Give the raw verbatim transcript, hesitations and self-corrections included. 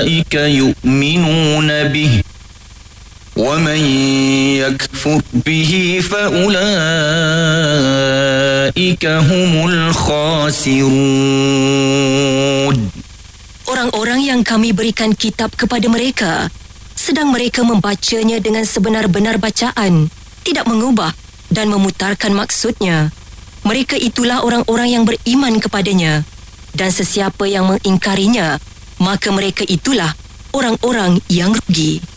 فأولئك يؤمنون به ومن يكفر به فأولئك هم الخاسرون. Orang-orang yang kami berikan kitab kepada mereka, sedang mereka membacanya dengan sebenar-benar bacaan, tidak mengubah dan memutarkan maksudnya. Mereka itulah orang-orang yang beriman kepadanya, dan sesiapa yang mengingkarinya, maka mereka itulah orang-orang yang rugi.